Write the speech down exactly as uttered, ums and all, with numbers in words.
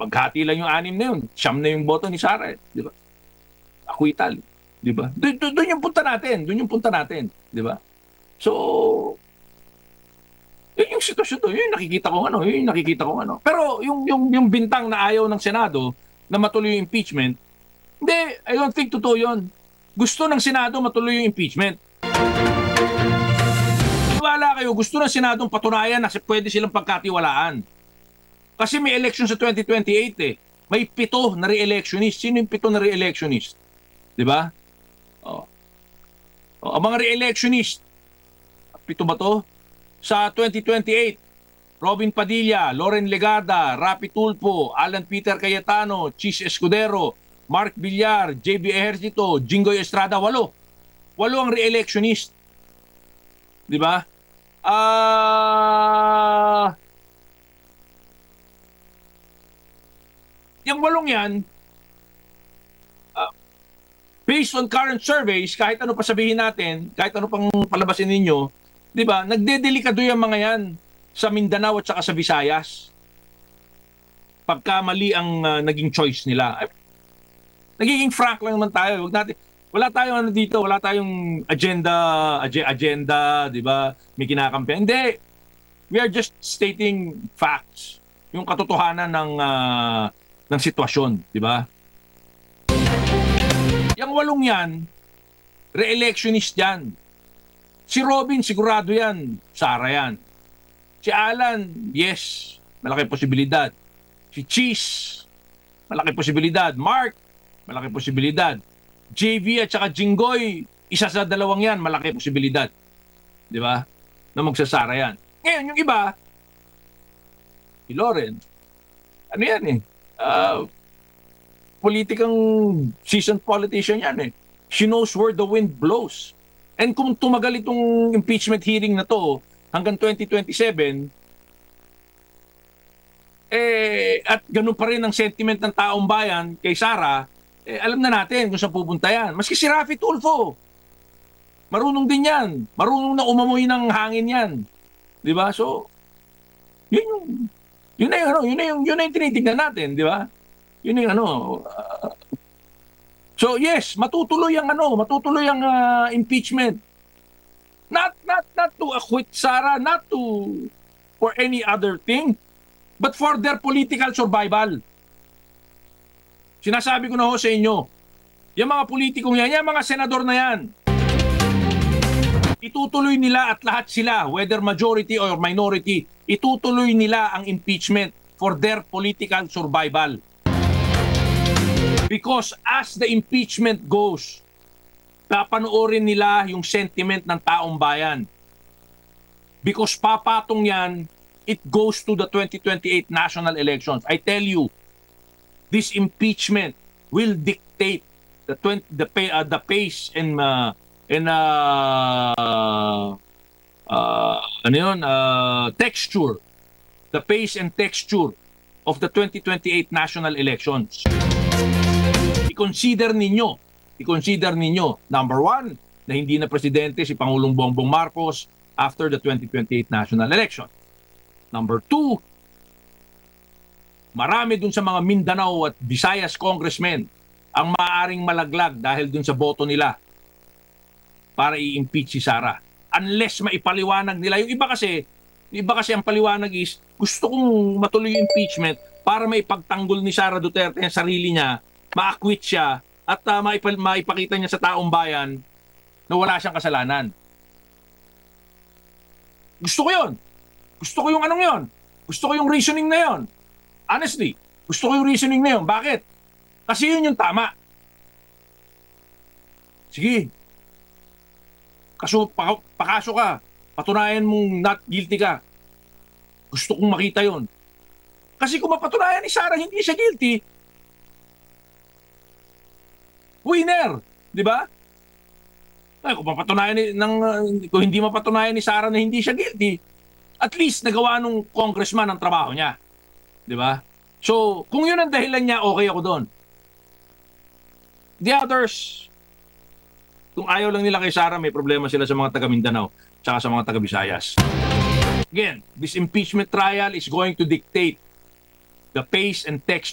Paghati lang yung anim na yun, siyam na yung boto ni Sara, eh, di ba? Acquittal, di ba? Doon, doon, doon yung punta natin, doon yung punta natin, di ba? So, yun yung sitwasyon to, yun yung nakikita ko ano, yun yung nakikita ko ano. Pero yung yung yung bintang na ayaw ng Senado na matuloy yung impeachment, hindi, I don't think totoo yun. Gusto ng Senado matuloy yung impeachment. Wala kayo, gusto ng Senadong patunayan na pwede silang pagkatiwalaan. Kasi may election sa twenty twenty-eight eh. May pito na re-electionist. Sino yung pito na re-electionist? Di ba? Oh. Oh, ang mga re-electionist, pito ba to? Sa twenty twenty-eight, Robin Padilla, Loren Legada, Rapi Tulfo, Alan Peter Cayetano, Chis Escudero, Mark Villar, J B Ejercito, Jinggoy Estrada, walo. Walo ang re-electionist. Di ba? Ah... Uh, yung walong yan, uh, based on current surveys, kahit ano pa sabihin natin, kahit ano pang palabasin ninyo, di ba, nagdedelikado yung mga yan sa Mindanao at saka sa Visayas. Pagka mali ang uh, naging choice nila. Nagiging frank lang naman tayo. Wag natin, wala tayong ano dito, wala tayong agenda, ag- agenda, di ba, may kinakampihan. Hindi. We are just stating facts. Yung katotohanan ng uh, ng sitwasyon, di ba? Yang walong yan, re-electionist yan. Si Robin, sigurado yan. Sara yan. Si Alan, yes, malaki posibilidad. Si Cheese, malaki posibilidad. Mark, malaki posibilidad. J V at saka Jinggoy, isa sa dalawang yan, malaki posibilidad. Di ba? Na magsasara yan. Ngayon, yung iba, si Loren, ano yan eh, Uh, politikang seasoned politician yan eh. She knows where the wind blows. And kung tumagal itong impeachment hearing na to hanggang twenty twenty-seven, eh, at ganun pa rin ang sentiment ng taong bayan kay Sara, eh, alam na natin kung saan pupunta yan. Maski si Rafi Tulfo, marunong din yan. Marunong na umamoy ng hangin yan. Di ba? So, yun yung Yun na yung ano, yun na yung yun na yung tinitingnan natin, di ba? Yun na yung ano. Uh, so yes, matutuloy ang ano, matutuloy ang uh, impeachment. Not not not to acquit Sara, not to for any other thing, but for their political survival. Sinasabi ko na ho sa inyo, yung mga politikong yan, yung mga senador na yan, itutuloy nila at lahat sila, whether majority or minority, itutuloy nila ang impeachment for their political survival. Because as the impeachment goes, papanoorin nila yung sentiment ng taong bayan. Because papatong yan, it goes to the twenty twenty-eight national elections. I tell you, this impeachment will dictate the twenty, the, uh, the pace and uh, and uh, uh, ano yun, uh, texture, the pace and texture of the twenty twenty-eight national elections. I-consider ninyo, i-consider ninyo, number one, na hindi na presidente si Pangulong Bongbong Marcos after the twenty twenty-eight national election. Number two, marami dun sa mga Mindanao at Visayas congressmen ang maaaring malaglag dahil dun sa boto nila para i-impeach si Sara. Unless maipaliwanag nila. Yung iba kasi, yung iba kasi ang paliwanag is, gusto kong matuloy yung impeachment para maipagtanggol ni Sara Duterte ang sarili niya, ma-acquit siya, at uh, maipal- maipakita niya sa taong bayan na wala siyang kasalanan. Gusto ko yun. Gusto ko yung anong yun. Gusto ko yung reasoning na yun. Honestly, gusto ko yung reasoning na yun. Bakit? Kasi yun yung tama. Sige, kaso, pakaso ka, patunayan mong not guilty ka. Gusto kong makita yon. Kasi kung mapatunayan ni Sara hindi siya guilty, winner, di ba? Ay, kung mapatunayan ni, ng, kung hindi mapatunayan ni Sara na hindi siya guilty, at least nagawa nung congressman ang trabaho niya. Di ba? So, kung yun ang dahilan niya, okay ako doon. The others, kung ayaw lang nila kay Sara, may problema sila sa mga taga Mindanao tsaka sa mga taga Visayas. Again, this impeachment trial is going to dictate the pace and texture